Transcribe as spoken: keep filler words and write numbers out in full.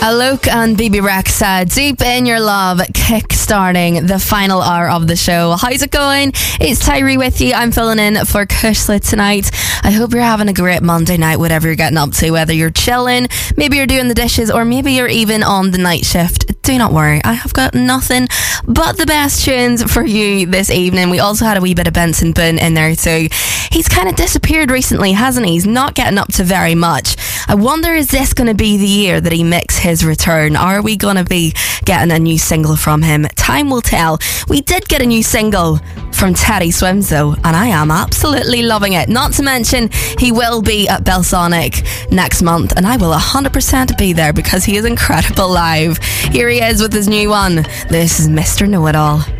Alok and B B Rexa, Deep in Your Love, kick-starting the final hour of the show. How's it going? It's Tyree with you. I'm filling in for Kushla tonight. I hope you're having a great Monday night, whatever you're getting up to, whether you're chilling, maybe you're doing the dishes, or maybe you're even on the night shift. Do not worry, I have got nothing but the best tunes for you this evening. We also had a wee bit of Benson Boone in there too. He's kind of disappeared recently, hasn't he? He's not getting up to very much. I wonder, is this going to be the year that he makes his return? Are we going to be getting a new single from him? Time will tell. We did get a new single from Teddy Swims though, and I am absolutely loving it. Not to mention, he will be at Belsonic next month, and I will one hundred percent be there because he is incredible live. Here he is with his new one. This is Mister Know-It-All.